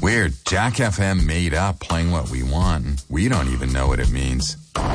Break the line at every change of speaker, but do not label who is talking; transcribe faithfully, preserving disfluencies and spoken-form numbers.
Weird. Jack F M made up playing what we want. We don't even know what it means.